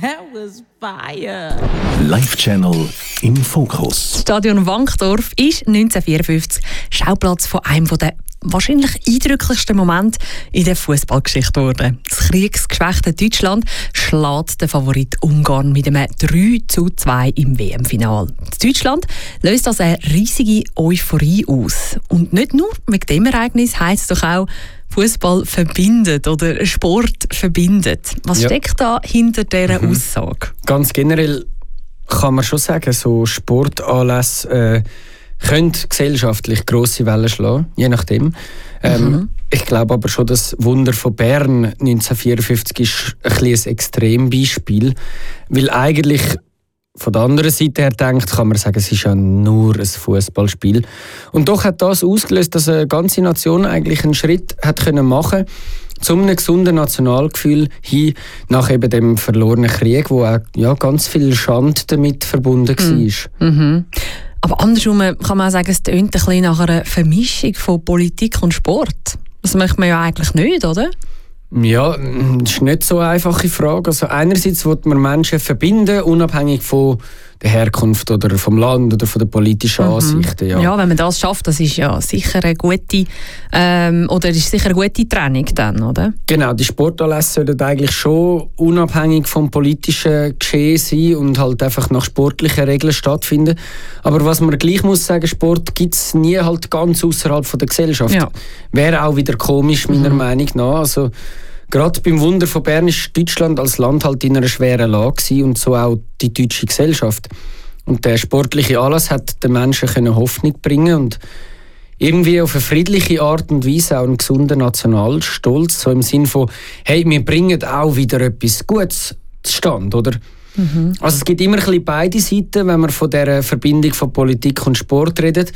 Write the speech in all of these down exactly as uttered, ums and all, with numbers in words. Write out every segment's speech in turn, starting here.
That was fire. Live-Channel im Fokus. Das Stadion Wankdorf ist neunzehnhundertvierundfünfzig Schauplatz von einem der wahrscheinlich eindrücklichsten Momente in der Fußballgeschichte geworden. Das kriegsgeschwächte Deutschland schlägt den Favorit Ungarn mit einem drei zu zwei im W M-Final. Deutschland löst also eine riesige Euphorie aus. Und nicht nur mit dem Ereignis heisst es doch auch, Fußball verbindet oder Sport verbindet. Was ja. steckt da hinter dieser mhm. Aussage? Ganz generell kann man schon sagen, so Sportanlässe äh, können gesellschaftlich grosse Wellen schlagen, je nachdem. Ähm, mhm. Ich glaube aber schon, das Wunder von Bern neunzehnhundertvierundfünfzig ist ein, ein Extrembeispiel, weil eigentlich von der anderen Seite her denkt, kann man sagen, es ist ja nur ein Fußballspiel. Und doch hat das ausgelöst, dass eine ganze Nation eigentlich einen Schritt hat können machen zu einem gesunden Nationalgefühl hin nach eben dem verlorenen Krieg, wo auch ja, ganz viel Schande damit verbunden war. Mhm. Aber andersrum kann man auch sagen, es tönt ein bisschen nach einer Vermischung von Politik und Sport. Das möchte man ja eigentlich nicht, oder? Ja, das ist nicht so eine einfache Frage. Also einerseits will man Menschen verbinden, unabhängig von der Herkunft oder vom Land oder von den politischen mhm. Ansichten. Ja. ja, wenn man das schafft, das ist ja sicher eine gute ähm, oder ist sicher eine gute Trennung dann, oder? Genau, die Sportanlässe sollten eigentlich schon unabhängig vom politischen Geschehen sein und halt einfach nach sportlichen Regeln stattfinden. Aber was man gleich muss sagen, Sport gibt es nie halt ganz außerhalb der Gesellschaft. Ja. Wäre auch wieder komisch, meiner mhm. Meinung nach. Also, gerade beim Wunder von Bern ist Deutschland als Land halt in einer schweren Lage gewesen und so auch die deutsche Gesellschaft. Und der sportliche Anlass hat den Menschen können Hoffnung bringen und irgendwie auf eine friedliche Art und Weise auch einen gesunden Nationalstolz, so im Sinn von, hey, wir bringen auch wieder etwas Gutes zustande, oder? Mhm. Also es gibt immer ein bisschen beide Seiten, wenn man von dieser Verbindung von Politik und Sport redet.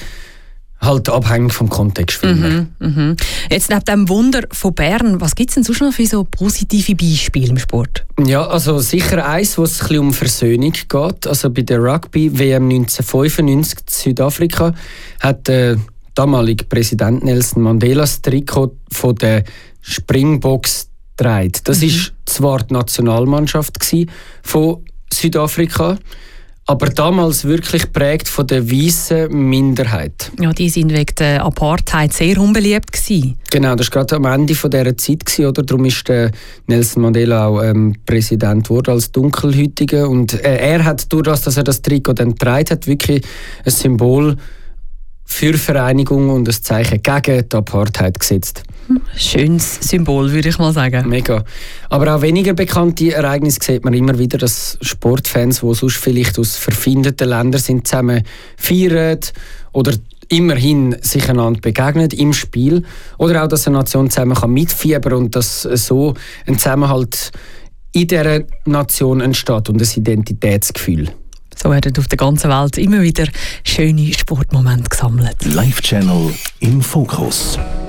Halt abhängig vom Kontext. Mhm, mhm. Jetzt neben dem Wunder von Bern, was gibt es denn sonst noch für so positive Beispiele im Sport? Ja, also sicher eins, wo es ein bisschen um Versöhnung geht. Also bei der Rugby-W M neunzehnhundertfünfundneunzig in Südafrika hat der damalige Präsident Nelson Mandela das Trikot von der Springboks getragen. Das war mhm. zwar die Nationalmannschaft von Südafrika, aber damals wirklich geprägt von der weißen Minderheit. Ja, die sind wegen der Apartheid sehr unbeliebt gewesen. Genau, das war gerade am Ende dieser Zeit gewesen, oder? Darum ist der Nelson Mandela auch ähm, Präsident geworden als Dunkelhäutiger. Und äh, er hat durch das, dass er das Trikot dann getragen hat, wirklich ein Symbol für Vereinigung und ein Zeichen gegen die Apartheid gesetzt. Schönes Symbol, würde ich mal sagen. Mega. Aber auch weniger bekannte Ereignisse sieht man immer wieder, dass Sportfans, die sonst vielleicht aus verfeindeten Ländern sind, zusammen feiern oder immerhin sich einander begegnen im Spiel. Oder auch, dass eine Nation zusammen kann mitfiebern und dass so ein Zusammenhalt in dieser Nation entsteht und ein Identitätsgefühl. So werden auf der ganzen Welt immer wieder schöne Sportmomente gesammelt. Live-Channel im Fokus.